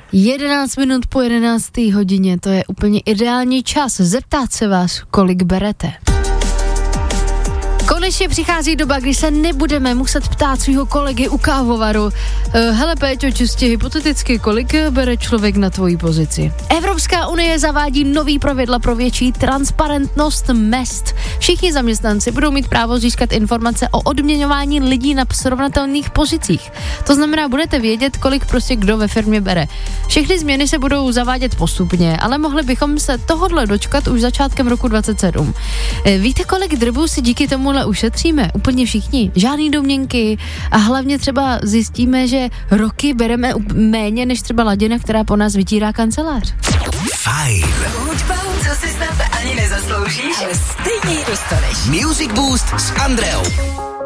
11 minut po 11. hodině, to je úplně ideální čas zeptat se vás, kolik berete. Konečně přichází doba, kdy se nebudeme muset ptát svého kolegy u kávovaru. Hele Péťo, čistě hypoteticky, kolik bere člověk na tvojí pozici? Evropská unie zavádí nový pravidla pro větší transparentnost mezd. Všichni zaměstnanci budou mít právo získat informace o odměňování lidí na srovnatelných pozicích. To znamená, budete vědět, kolik prostě kdo ve firmě bere. Všechny změny se budou zavádět postupně, ale mohli bychom se tohodle dočkat už začátkem roku 2027. Víte, kolik drbů si díky tomu ušetříme? Úplně všichni. Žádný domněnky a hlavně třeba zjistíme, že roky bereme méně než třeba ladina, která po nás vytírá kancelář. Fajn. Hudba, co si snad ani nezasloužíš, ale stejně ji dostaneš. Music Boost s Andreou.